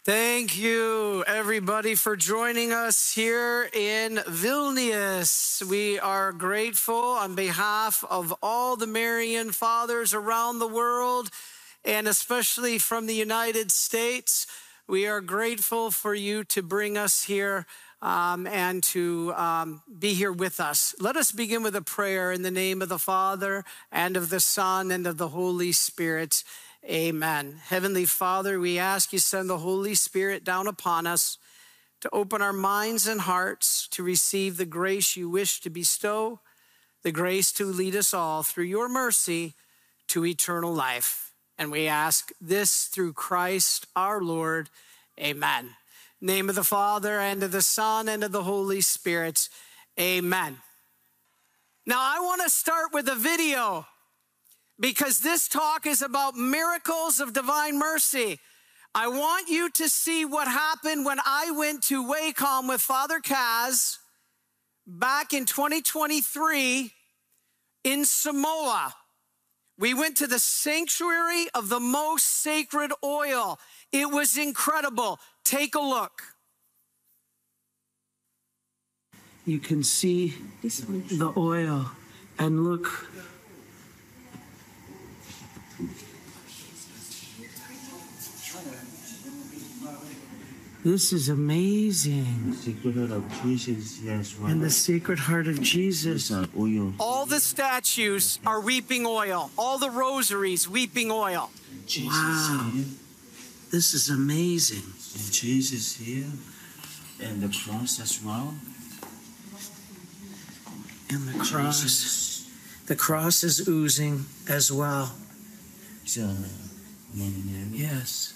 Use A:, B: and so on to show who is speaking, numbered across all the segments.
A: Thank you, everybody, for joining us here in Vilnius. We are grateful on behalf of all the Marian fathers around the world, and especially from the United States. We are grateful for you to bring us here and to be here with us. Let us begin with a prayer in the name of the Father, and of the Son, and of the Holy Spirit. Amen. Heavenly Father, we ask you send the Holy Spirit down upon us to open our minds and hearts to receive the grace you wish to bestow, the grace to lead us all through your mercy to eternal life. And we ask this through Christ our Lord. Amen. In the name of the Father, and of the Son, and of the Holy Spirit. Amen. Now I want to start with a video, because this talk is about miracles of divine mercy. I want you to see what happened when I went to Wacom with Father Kaz back in 2023 in Samoa. We went to the sanctuary of the most sacred oil. It was incredible. Take a look. You can see the oil, and look. This is amazing. And the Sacred Heart of Jesus. All the statues are weeping oil. All the rosaries weeping oil. Wow. This is amazing.
B: And Jesus here, and the cross as well.
A: And the cross. The cross is oozing as well. Yes.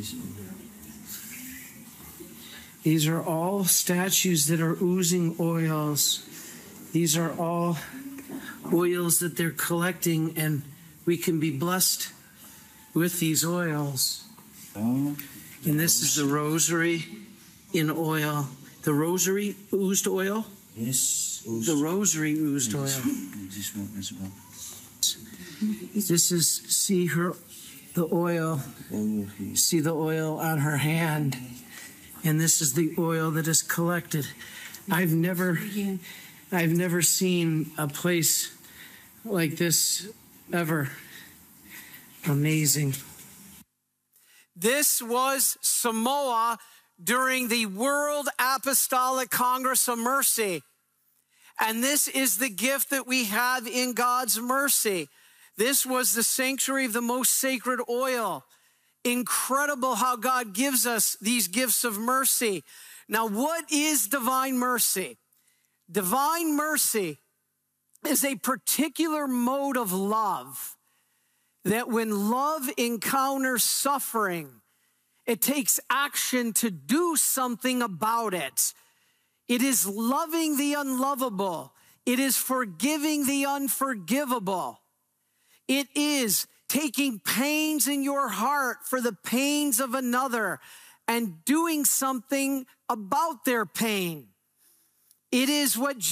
A: These are all statues that are oozing oils. These are all oils that they're collecting, and we can be blessed with these oils. And this is the rosary in oil. The rosary oozed oil?
B: Yes.
A: The rosary oozed oil.
B: This one as well.
A: This is, see the oil. See the oil on her hand. And this is the oil that is collected. I've never seen a place like this ever. Amazing. This was Samoa during the World Apostolic Congress of Mercy. And this is the gift that we have in God's mercy. This was the sanctuary of the most sacred oil. Incredible how God gives us these gifts of mercy. Now, what is divine mercy? Divine mercy is a particular mode of love that when love encounters suffering, it takes action to do something about it. It is loving the unlovable. It is forgiving the unforgivable. It is taking pains in your heart for the pains of another and doing something about their pain. It is what